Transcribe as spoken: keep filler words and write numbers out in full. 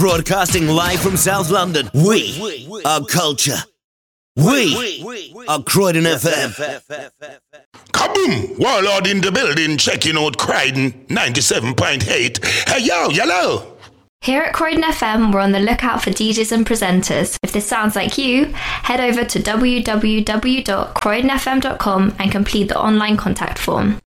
Broadcasting live from South London, we are culture. We are Croydon F M. Kaboom! Warlord in the building, checking out Croydon ninety-seven point eight. Hey yo, yellow! Here at Croydon F M, we're on the lookout for D Js and presenters. If this sounds like you, head over to w w w dot croydon f m dot com and complete the online contact form.